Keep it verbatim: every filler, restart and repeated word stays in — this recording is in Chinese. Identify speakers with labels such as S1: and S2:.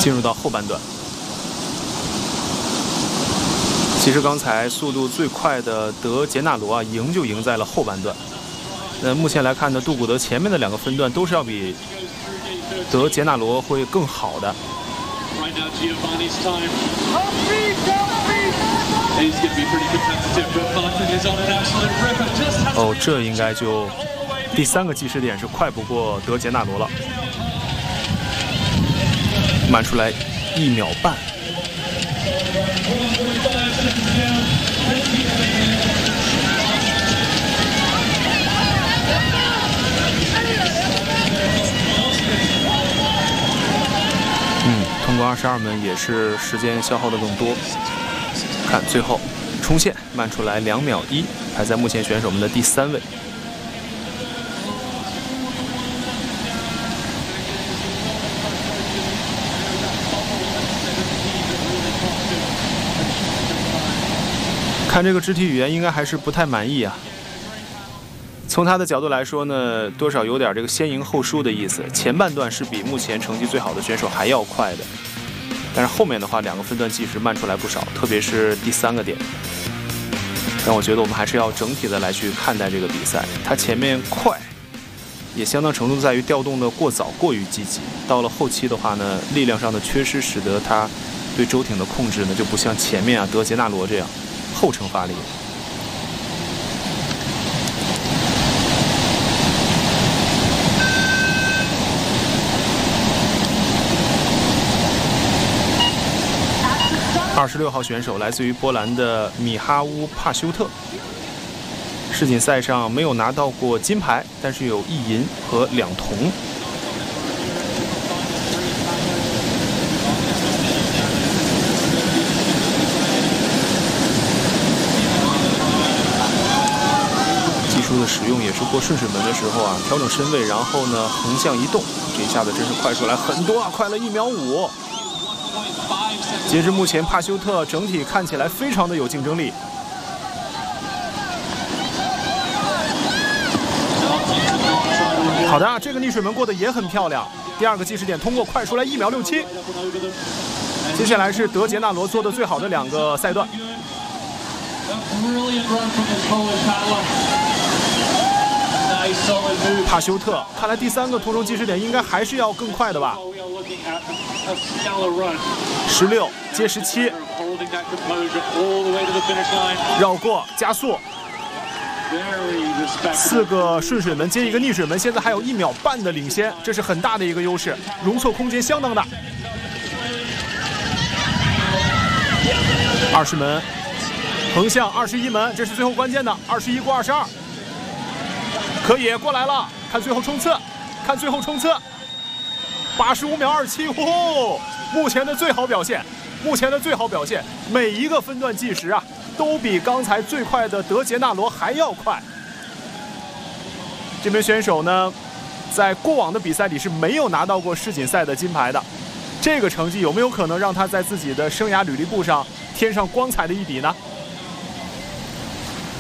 S1: 进入到后半段。其实刚才速度最快的德杰纳罗啊，赢就赢在了后半段。那目前来看呢，杜古德前面的两个分段都是要比德杰纳罗会更好的。哦，这应该就第三个计时点是快不过德杰纳罗了，慢出来一秒半。嗯，通过二十二门也是时间消耗的更多。看最后冲线慢出来两秒一，排在目前选手们的第三位。看这个肢体语言，应该还是不太满意啊。从他的角度来说呢，多少有点这个先赢后输的意思。前半段是比目前成绩最好的选手还要快的，但是后面的话，两个分段计时慢出来不少，特别是第三个点。但我觉得我们还是要整体的来去看待这个比赛。他前面快，也相当程度在于调动的过早、过于积极。到了后期的话呢，力量上的缺失，使得他对周挺的控制呢，就不像前面啊德杰纳罗这样后程发力。二十六号选手来自于波兰的米哈乌帕修特，世锦赛上没有拿到过金牌，但是有一银和两铜。技术的使用也是过顺水门的时候啊，调整身位，然后呢横向移动，这一下子真是快出来很多啊，快了一秒五。截至目前，帕修特整体看起来非常的有竞争力。好的，这个逆水门过得也很漂亮。第二个计时点通过，快出来一秒六七。接下来是德杰纳罗做的最好的两个赛段。帕修特，看来第三个途中计时点应该还是要更快的吧。十六接十七，绕过加速，四个顺水门接一个逆水门，现在还有一秒半的领先，这是很大的一个优势，容错空间相当大。二十门横向二十一门，这是最后关键的，二十一过二十二，可以过来了，看最后冲刺，看最后冲刺。八十五秒二七，哦，目前的最好表现，目前的最好表现，每一个分段计时啊，都比刚才最快的德杰纳罗还要快。这名选手呢，在过往的比赛里是没有拿到过世锦赛的金牌的，这个成绩有没有可能让他在自己的生涯履历簿上添上光彩的一笔呢？